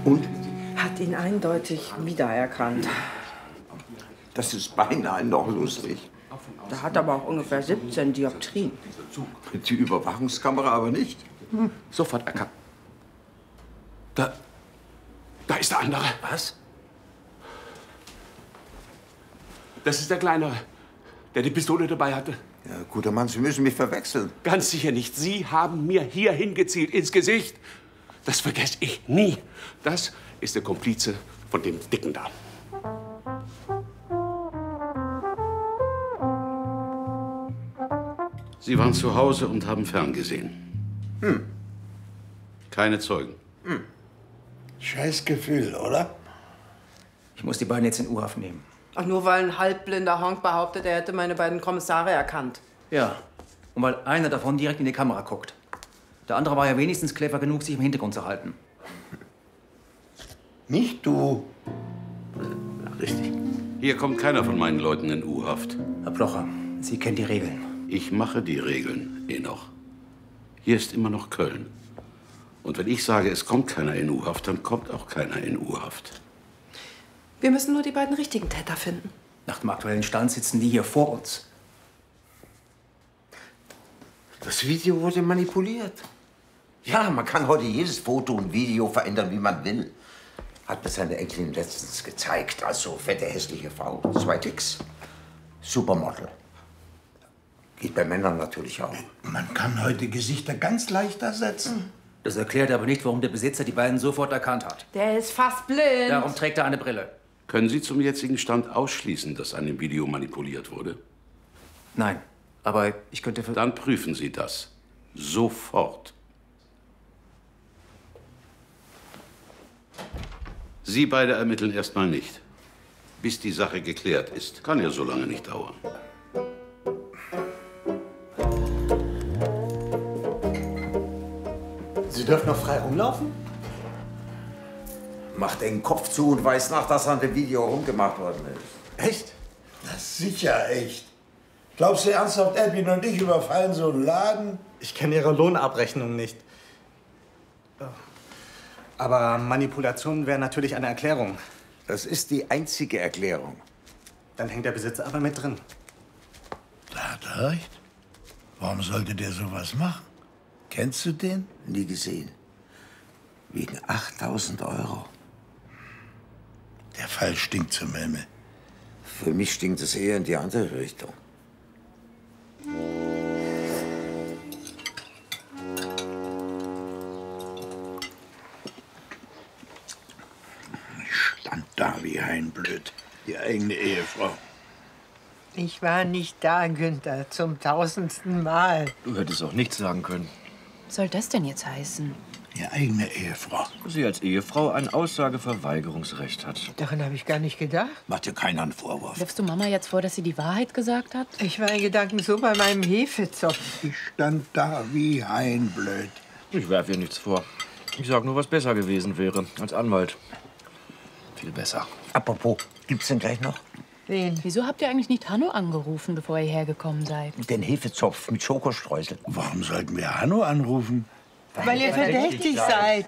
Und? Hat ihn eindeutig wiedererkannt. Das ist beinahe noch lustig. Der hat aber auch ungefähr 17 Dioptrien. Die Überwachungskamera aber nicht. Sofort erkannt. Da ist der andere. Was? Das ist der Kleinere, der die Pistole dabei hatte. Ja, guter Mann, Sie müssen mich verwechseln. Ganz sicher nicht. Sie haben mir hier hingezielt, ins Gesicht. Das vergesse ich nie. Das ist der Komplize von dem Dicken da. Sie waren zu Hause und haben ferngesehen. Keine Zeugen. Scheiß Gefühl, oder? Ich muss die beiden jetzt in U-Haft nehmen. Ach, nur weil ein halbblinder Honk behauptet, er hätte meine beiden Kommissare erkannt. Ja. Und weil einer davon direkt in die Kamera guckt. Der andere war ja wenigstens clever genug, sich im Hintergrund zu halten. Nicht du. Richtig. Hier kommt keiner von meinen Leuten in U-Haft. Herr Blocher, Sie kennen die Regeln. Ich mache die Regeln, Enoch. Hier ist immer noch Köln. Und wenn ich sage, es kommt keiner in U-Haft, dann kommt auch keiner in U-Haft. Wir müssen nur die beiden richtigen Täter finden. Nach dem aktuellen Stand sitzen die hier vor uns. Das Video wurde manipuliert. Ja, man kann heute jedes Foto und Video verändern, wie man will. Hat mir seine Enkelin letztens gezeigt. Also fette, hässliche Frau. 2 Ticks. Supermodel. Geht bei Männern natürlich auch. Man kann heute Gesichter ganz leicht ersetzen. Das erklärt aber nicht, warum der Besitzer die beiden sofort erkannt hat. Der ist fast blind. Darum trägt er eine Brille. Können Sie zum jetzigen Stand ausschließen, dass an dem Video manipuliert wurde? Nein, aber ich könnte... Dann prüfen Sie das. Sofort. Sie beide ermitteln erstmal nicht. Bis die Sache geklärt ist. Kann ja so lange nicht dauern. Sie dürfen noch frei rumlaufen? Macht den Kopf zu und weiß nach, dass an dem Video rumgemacht worden ist. Echt? Na sicher echt. Glaubst du ernsthaft, Edwin und ich überfallen so einen Laden? Ich kenne Ihre Lohnabrechnung nicht. Aber Manipulation wäre natürlich eine Erklärung. Das ist die einzige Erklärung. Dann hängt der Besitzer aber mit drin. Da hat er recht. Warum sollte der sowas machen? Kennst du den? Nie gesehen. Wegen 8.000 €. Der Fall stinkt zum Himmel. Für mich stinkt es eher in die andere Richtung. Ich stand da wie ein Blöd. Die eigene Ehefrau. Ich war nicht da, Günther, zum 1000. Mal. Du hättest auch nichts sagen können. Was soll das denn jetzt heißen? Die eigene Ehefrau. Dass sie als Ehefrau ein Aussageverweigerungsrecht hat. Daran habe ich gar nicht gedacht. Macht dir keiner einen Vorwurf. Wirfst du Mama jetzt vor, dass sie die Wahrheit gesagt hat? Ich war in Gedanken so bei meinem Hefezopf. Ich stand da wie ein Blöd. Ich werfe ihr nichts vor. Ich sag nur, was besser gewesen wäre als Anwalt. Viel besser. Apropos, gibt's denn gleich noch? Wen? Wieso habt ihr eigentlich nicht Hanno angerufen, bevor ihr hergekommen seid? Den Hefezopf mit Schokostreusel. Warum sollten wir Hanno anrufen? Weil ihr verdächtig seid.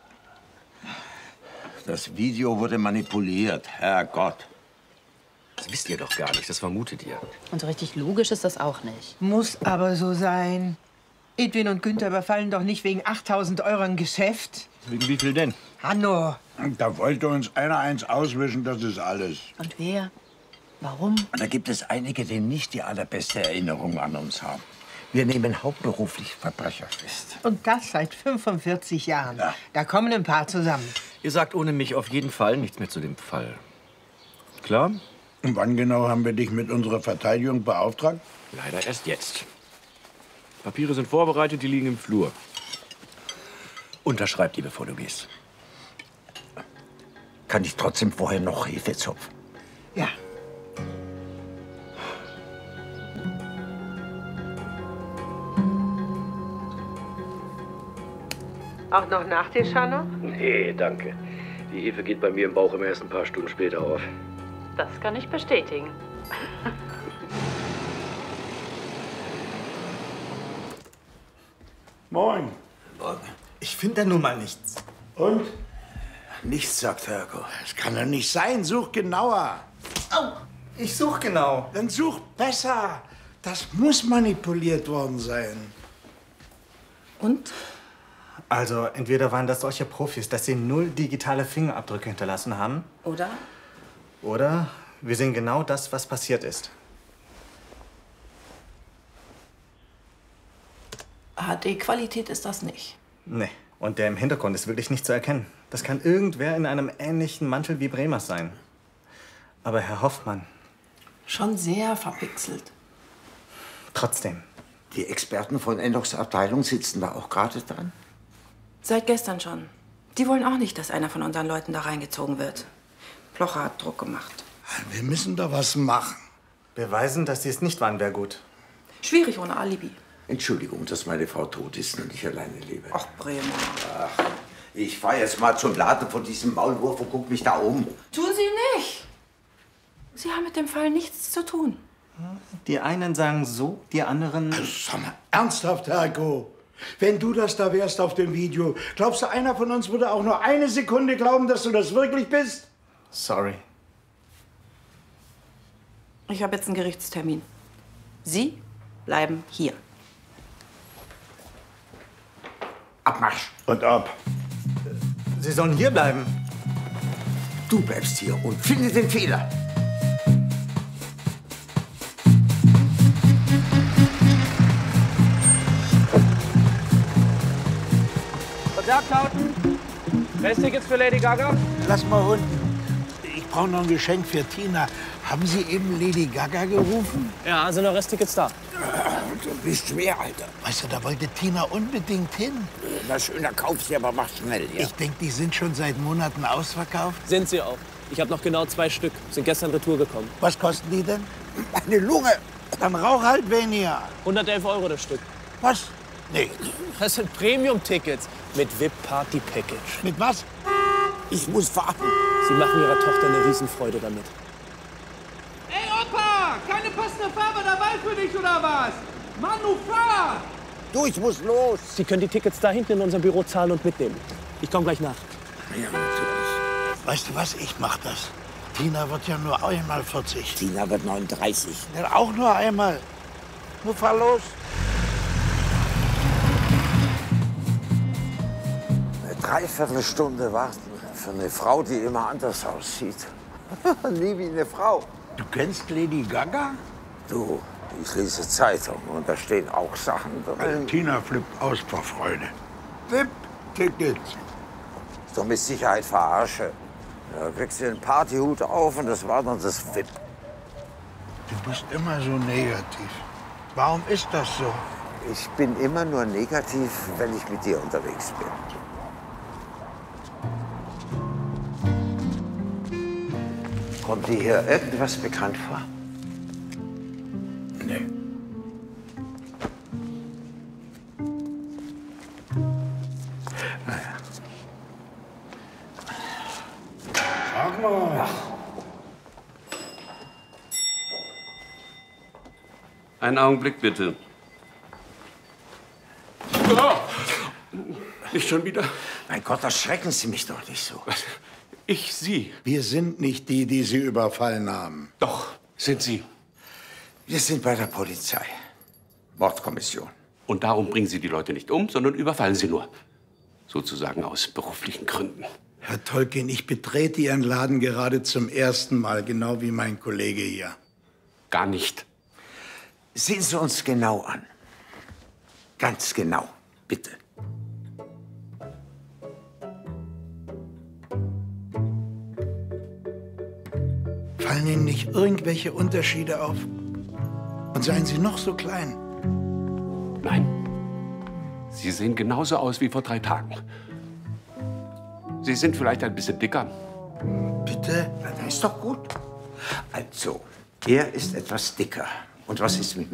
Das Video wurde manipuliert, Herrgott. Das wisst ihr doch gar nicht, das vermutet ihr. Und so richtig logisch ist das auch nicht. Muss aber so sein. Edwin und Günther überfallen doch nicht wegen 8.000 € ein Geschäft. Wegen wie viel denn? Hanno. Da wollte uns einer eins auswischen, das ist alles. Und wer? Warum? Und da gibt es einige, die nicht die allerbeste Erinnerung an uns haben. Wir nehmen hauptberuflich Verbrecher fest. Und das seit 45 Jahren. Ja. Da kommen ein paar zusammen. Ihr sagt ohne mich auf jeden Fall nichts mehr zu dem Fall. Klar? Und wann genau haben wir dich mit unserer Verteidigung beauftragt? Leider erst jetzt. Papiere sind vorbereitet, die liegen im Flur. Unterschreib die, bevor du gehst. Kann ich trotzdem vorher noch Hefezopf? Ja. Auch noch Nachtisch, Hanno? Nee, danke. Die Hefe geht bei mir im Bauch immer erst ein paar Stunden später auf. Das kann ich bestätigen. Moin. Ich finde da nun mal nichts. Und? Nichts, sagt Herko. Das kann doch nicht sein. Such genauer. Au, ich suche genau. Dann such besser. Das muss manipuliert worden sein. Und? Also, entweder waren das solche Profis, dass sie 0 digitale Fingerabdrücke hinterlassen haben. Oder? Oder wir sehen genau das, was passiert ist. HD-Qualität ist das nicht. Nee. Und der im Hintergrund ist wirklich nicht zu erkennen. Das kann irgendwer in einem ähnlichen Mantel wie Bremers sein. Aber Herr Hoffmann... Schon sehr verpixelt. Trotzdem. Die Experten von Enochs Abteilung sitzen da auch gerade dran? Seit gestern schon. Die wollen auch nicht, dass einer von unseren Leuten da reingezogen wird. Blocher hat Druck gemacht. Wir müssen da was machen. Beweisen, dass sie es nicht waren, wäre gut. Schwierig ohne Alibi. Entschuldigung, dass meine Frau tot ist und ich alleine lebe. Ach, Bremer. Ach, ich fahr jetzt mal zum Laden von diesem Maulwurf und guck mich da um. Tun Sie nicht. Sie haben mit dem Fall nichts zu tun. Die einen sagen so, die anderen... Sag mal, ernsthaft, Herko? Wenn du das da wärst auf dem Video, glaubst du, einer von uns würde auch nur eine Sekunde glauben, dass du das wirklich bist? Sorry. Ich habe jetzt einen Gerichtstermin. Sie bleiben hier. Abmarsch. Und ab. Sie sollen hier bleiben. Du bleibst hier und finde den Fehler. Kontaktlauten. Resttickets für Lady Gaga? Lass mal unten. Ich brauche noch ein Geschenk für Tina. Haben Sie eben Lady Gaga gerufen? Ja, sind noch Resttickets da. Du bist schwer, Alter. Weißt du, da wollte Tina unbedingt hin. Na schöner Kauf sie, aber mach schnell, ja? Ich denke, die sind schon seit Monaten ausverkauft. Sind sie auch. Ich habe noch genau 2 Stück. Sind gestern retour gekommen. Was kosten die denn? Eine Lunge. Dann rauch halt weniger. 111 € das Stück. Was? Nee. Das sind Premium-Tickets mit VIP-Party-Package. Mit was? Ich muss fahren. Sie machen ihrer Tochter eine Riesenfreude damit. Ey, Opa! Keine passende Farbe dabei für dich, oder was? Manu, fahr! Du, ich muss los. Sie können die Tickets da hinten in unserem Büro zahlen und mitnehmen. Ich komme gleich nach. Ja, natürlich. Weißt du was? Ich mach das. Tina wird ja nur einmal 40. Tina wird 39. Ja, auch nur einmal. Nur fahr los. Eine Dreiviertelstunde warten für eine Frau, die immer anders aussieht. Nie wie eine Frau. Du kennst Lady Gaga? Du, ich lese Zeitung und da stehen auch Sachen drin. Tina flippt aus vor Freude. VIP-Tickets. Ist doch mit Sicherheit Verarsche. Da kriegst du den Partyhut auf und das war dann das VIP. Du bist immer so negativ. Warum ist das so? Ich bin immer nur negativ, wenn ich mit dir unterwegs bin. Kommt dir hier irgendwas bekannt vor? Nee. Naja. Sag mal. Einen Augenblick, bitte. Oh, nicht schon wieder? Mein Gott, erschrecken Sie mich doch nicht so. Ich, Sie? Wir sind nicht die, die Sie überfallen haben. Doch, sind Sie. Wir sind bei der Polizei. Mordkommission. Und darum bringen Sie die Leute nicht um, sondern überfallen sie nur. Sozusagen aus beruflichen Gründen. Herr Tolkien, ich betrete Ihren Laden gerade zum ersten Mal, genau wie mein Kollege hier. Gar nicht. Sehen Sie uns genau an. Ganz genau, bitte. Fallen Ihnen nicht irgendwelche Unterschiede auf? Und seien Sie noch so klein? Nein. Sie sehen genauso aus wie vor 3 Tagen. Sie sind vielleicht ein bisschen dicker. Bitte? Na, das ist doch gut. Also, er ist etwas dicker. Und was ist mit